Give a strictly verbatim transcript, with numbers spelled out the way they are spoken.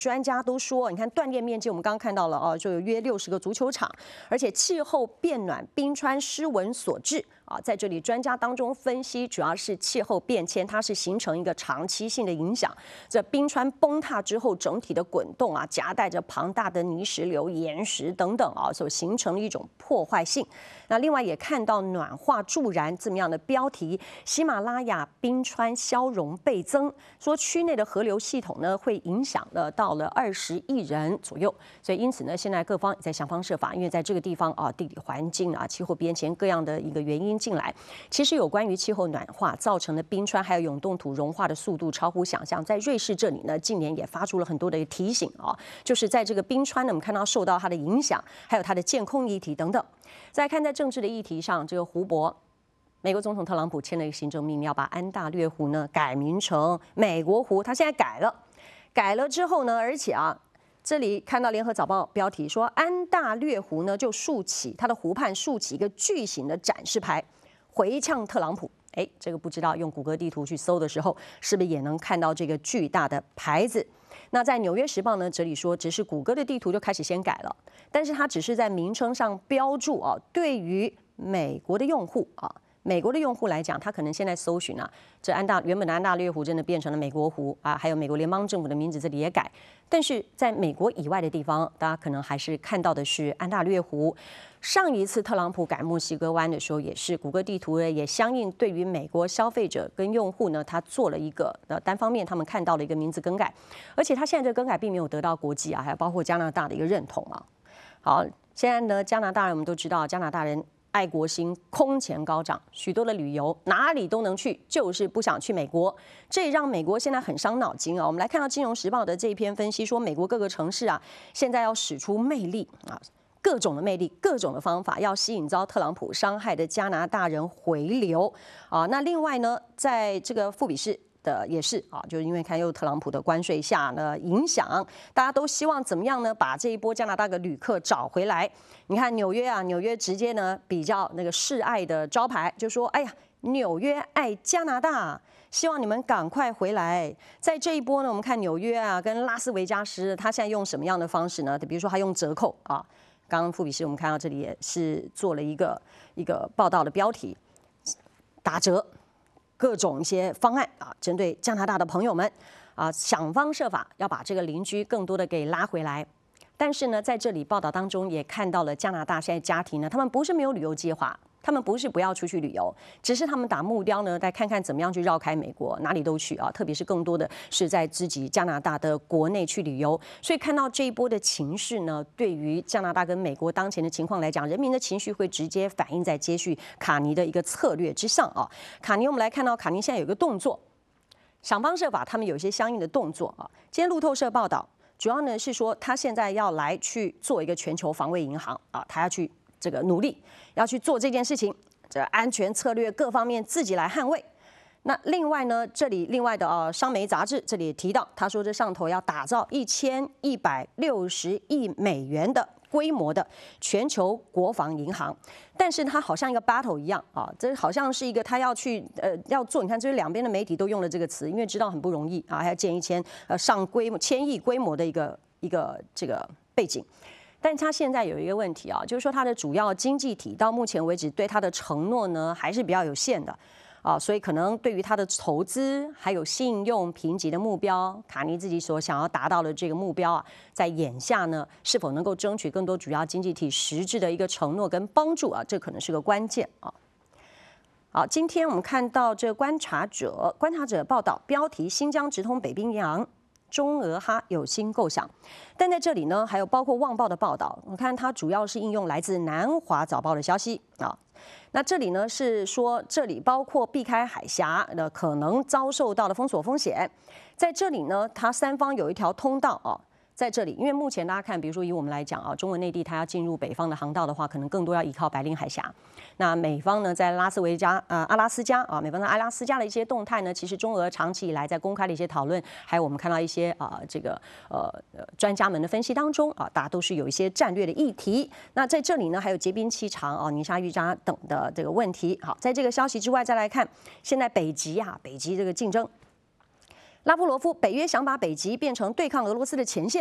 专家都说，你看断裂面积，我们刚刚看到了哦，就有约六十个足球场，而且气候变暖、冰川失文所致啊。在这里，专家当中分析，主要是气候变迁，它是形成一个长期性的影响。这冰川崩塌之后，整体的滚动啊，夹带着庞大的泥石流、岩石等等啊，所形成了一种破坏性。那另外也看到暖化助燃这么样的标题，喜马拉雅冰川消融倍增，说区内的河流系统呢会影响了到了二十亿人左右，所以因此呢，现在各方也在想方设法，因为在这个地方啊，地理环境啊、气候变迁各样的一个原因进来，其实有关于气候暖化造成的冰川还有永冻土融化的速度超乎想象，在瑞士这里呢，近年也发出了很多的提醒啊，就是在这个冰川呢，我们看到受到它的影响，还有它的监控议题等等。再看在政治的议题上，这个胡博，美国总统特朗普签了一个行政命令，要把安大略湖呢改名成美国湖。他现在改了，改了之后呢，而且啊，这里看到联合早报标题说，安大略湖呢就竖起它的湖畔竖起一个巨型的展示牌，回呛特朗普。哎，这个不知道用谷歌地图去搜的时候，是不是也能看到这个巨大的牌子？那在《纽约时报》呢，这里说，只是谷歌的地图就开始先改了，但是它只是在名称上标注啊，对于美国的用户啊，美国的用户来讲，他可能现在搜寻啊，这安大原本的安大略湖真的变成了美国湖啊，还有美国联邦政府的名字这里也改，但是在美国以外的地方，大家可能还是看到的是安大略湖。上一次特朗普改墨西哥湾的时候，也是谷歌地图呢也相应对于美国消费者跟用户呢，他做了一个呃单方面他们看到了一个名字更改，而且他现在这个更改并没有得到国际啊，还有包括加拿大的一个认同啊。好，现在呢，加拿大人我们都知道，加拿大人爱国心空前高涨，许多的旅游哪里都能去，就是不想去美国，这也让美国现在很伤脑筋啊。我们来看到《金融时报》的这一篇分析说，美国各个城市啊，现在要使出魅力啊。各种的魅力，各种的方法，要吸引遭特朗普伤害的加拿大人回流啊。那另外呢，在这个富比士的也是啊，就是因为看又特朗普的关税下呢影响，大家都希望怎么样呢？把这一波加拿大的旅客找回来。你看纽约啊，纽约直接呢比较那个示爱的招牌，就说哎呀，纽约爱加拿大。希望你们赶快回来。在这一波呢，我们看纽约啊跟拉斯维加斯，他现在用什么样的方式呢？比如说他用折扣啊。刚刚富比士我们看到这里也是做了一个一个报道的标题，打折，各种一些方案啊，针对加拿大的朋友们啊，想方设法要把这个邻居更多的给拉回来。但是呢，在这里报道当中也看到了加拿大现在家庭呢，他们不是没有旅游计划。他们不是不要出去旅游，只是他们打目标呢，再看看怎么样去绕开美国，哪里都去啊。特别是更多的是在自己加拿大的国内去旅游。所以看到这一波的情势呢，对于加拿大跟美国当前的情况来讲，人民的情绪会直接反映在接续卡尼的一个策略之上啊。卡尼，我们来看到卡尼现在有一个动作，想方设法，他们有一些相应的动作啊。今天路透社报道，主要呢是说他现在要来去做一个全球防卫银行啊，他要去。这个努力要去做这件事情，这安全策略各方面自己来捍卫。那另外呢，这里另外的呃商媒杂志这里也提到，他说这上头要打造一千一百六十亿美元的规模的全球国防银行，但是它好像一个 battle 一样啊，这好像是一个他要去呃要做，你看，这是两边的媒体都用了这个词，因为知道很不容易啊，还要建一千呃上规模千亿规模的一个一个这个背景。但它现在有一个问题啊，就是说它的主要经济体到目前为止对它的承诺呢还是比较有限的啊，所以可能对于它的投资还有信用评级的目标，卡尼自己所想要达到的这个目标啊，在眼下呢是否能够争取更多主要经济体实质的一个承诺跟帮助啊，这可能是个关键啊。好，今天我们看到这观察者观察者报道标题：新疆直通北冰洋。中俄哈有新构想，但在这里呢，还有包括《旺报》的报道，我看它主要是应用来自《南华早报》的消息啊。那这里呢是说，这里包括避开海峡的可能遭受到的封锁风险，在这里呢，它三方有一条通道啊。在这里，因为目前大家看，比如说以我们来讲啊，中国内地它要进入北方的航道的话，可能更多要依靠白令海峡。那美方呢，在拉斯维加呃阿拉斯加啊，美方在阿拉斯加的一些动态呢，其实中俄长期以来在公开的一些讨论，还有我们看到一些啊、呃、这个呃呃专家们的分析当中啊，大家都是有一些战略的议题。那在这里呢，还有结冰期长啊、泥沙预渣等的这个问题。好，在这个消息之外，再来看现在北极啊，北极这个竞争。 拉夫罗夫，北约想把北极变成对抗俄罗斯的前线。